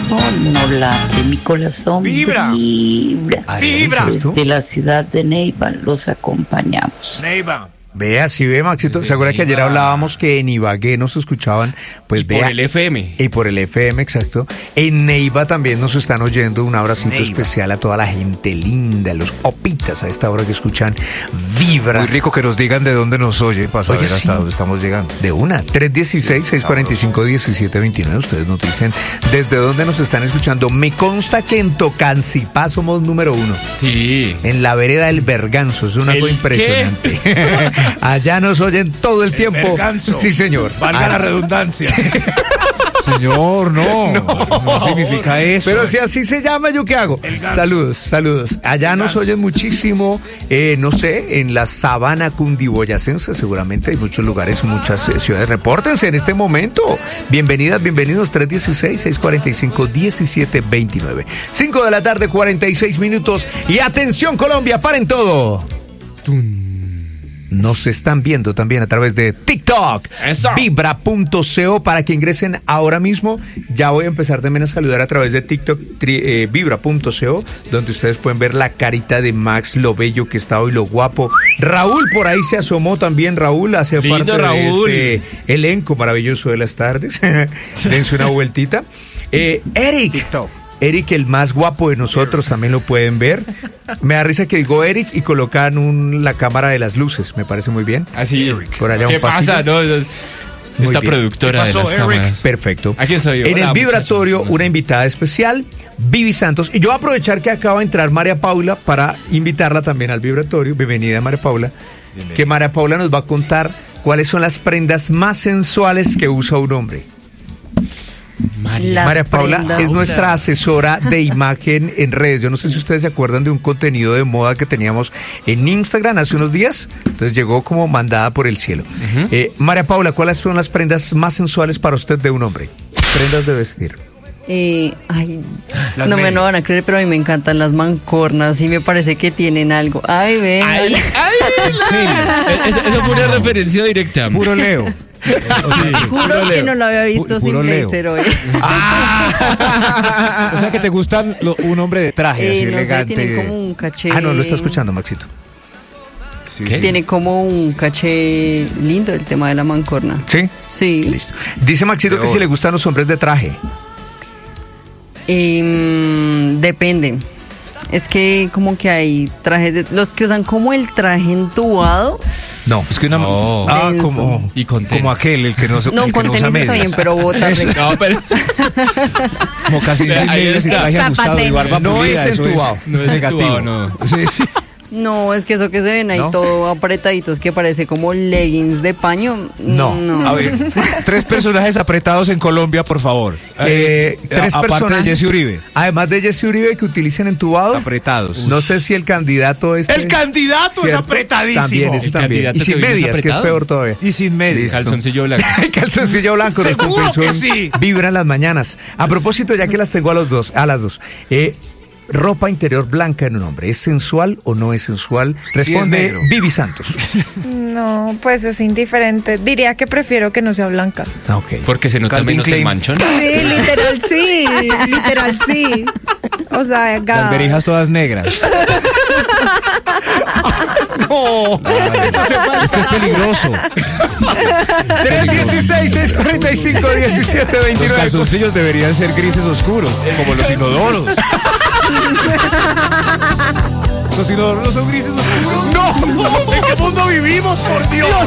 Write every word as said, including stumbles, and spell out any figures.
corazón no late, mi corazón vibra. Vibra. Vibra. Desde la ciudad de Neiva los acompañamos. Neiva. Vea, si ve, Maxito, ¿se acuerda que ayer hablábamos que en Ibagué nos escuchaban? Pues y vea, por el F M. Y por el F M, exacto. En Neiva también nos están oyendo. Un abracito Neiva. especial a toda la gente linda, los opitas a esta hora que escuchan Vibra. Muy rico que nos digan de dónde nos oye para saber Oye, sí. hasta dónde estamos llegando. De una, tres uno seis, seis cuatro cinco, uno siete dos nueve. Ustedes nos dicen desde dónde nos están escuchando. Me consta que en Tocancipá somos número uno. Sí. En la vereda del Berganzo, es una ¿El cosa impresionante. Allá nos oyen todo el tiempo. Berganzo. Sí, señor. Valga Ah, la redundancia. Señor, no, no, no significa eso. Pero si así se llama, ¿yo qué hago? Saludos, saludos. Allá nos oyen muchísimo, eh, no sé, en la sabana cundiboyacense, seguramente hay muchos lugares, muchas eh, ciudades. Repórtense en este momento. Bienvenidas, bienvenidos, tres uno seis, seis cuatro cinco, uno siete dos nueve. cinco de la tarde, cuarenta y seis minutos. Y atención, Colombia, paren todo. Nos están viendo también a través de TikTok, Eso. vibra punto co, para que ingresen ahora mismo. Ya voy a empezar también a saludar a través de TikTok, tri, eh, vibra punto co, donde ustedes pueden ver la carita de Max, lo bello que está hoy, lo guapo. Raúl por ahí se asomó también. Raúl hace Lindo parte Raúl. de este elenco maravilloso de las tardes. Dense una vueltita. Eh, Eric. TikTok. Eric, el más guapo de nosotros, también lo pueden ver. Me da risa que digo Eric y colocan un, la cámara de las luces. Me parece muy bien. Así. Por allá ¿Qué un pasillo. pasa? No, no, Muy esta bien. productora ¿Qué pasó, de las Eric? cámaras. Perfecto. Aquí estoy. En Hola, el vibratorio, muchachos. una invitada especial, Vivi Santos. Y yo voy a aprovechar que acaba de entrar María Paula para invitarla también al vibratorio. Bienvenida, María Paula. Bienvenida. Que María Paula nos va a contar cuáles son las prendas más sensuales que usa un hombre. María. Las María Paula prendas. es nuestra asesora de imagen en redes. Yo no sé si ustedes se acuerdan de un contenido de moda que teníamos en Instagram hace unos días. Entonces llegó como mandada por el cielo. Uh-huh. eh, María Paula, ¿cuáles son las prendas más sensuales para usted de un hombre? Prendas de vestir. Eh, ay, Las no me medias. lo van a creer, pero a mí me encantan las mancornas y me parece que tienen algo. Ay, ven. Ay, ay, Sí, Eso, eso fue una referencia directa. puro Leo. Sí, Juro puro que Leo. no lo había visto Pu- sin puro Leo. blazer hoy. O sea que te gustan lo- un hombre de traje, Eh, así no sé, elegante. tiene como un caché. Ah, no, lo está escuchando, Maxito. Sí, ¿Qué? sí. Tiene como un caché lindo el tema de la mancorna. ¿Sí? Sí. Listo. Dice Maxito De que si oro. le gustan los hombres de traje. Em, depende. Es que como que hay trajes de, los que usan como el traje entubado. No. Es que una... No. Ah, Denso. como, Y con tenis. como aquel, el que no, se- No, el que con no usa tenis está medias. bien, pero botas de- No, pero Como casi sin Ahí medias y está. traje ajustado y barba No pulida, es eso entubado. no es negativo. entubado, no. Sí, sí. No, es que eso que se ven ahí ¿No? todo apretaditos que parece como leggings de paño. No. A ver, tres personajes apretados en Colombia, por favor. Eh, tres aparte personajes. de Jesse Uribe. Además de Jesse Uribe que utilicen entubado. Apretados. No sé si el candidato este. El candidato es ¿cierto? apretadísimo. También, ese El también. candidato Y que sin hoy no es medias, que es apretado. peor todavía. Y sin medias. Listo. Calzoncillo blanco. Calzoncillo blanco, nos Seguro compensó que en sí. Vibra en las mañanas. A propósito, ya que las tengo a los dos, a las dos. Eh, ropa interior blanca en un hombre, ¿es sensual o no es sensual? Responde negro. Vivi Santos. No, pues es indiferente. Diría que prefiero que no sea blanca. Ah, ok. Porque se nota Calvin menos el Klein. manchón. Sí, literal sí, literal sí. O sea, Las ga- verijas todas negras. No, Es que es peligroso. tres dieciséis, seis cuarenta y cinco, diecisiete Los veintinueve. calzoncillos deberían ser grises oscuros, como los inodoros. Los inodoros no son grises oscuros. ¿En qué mundo vivimos, por Dios?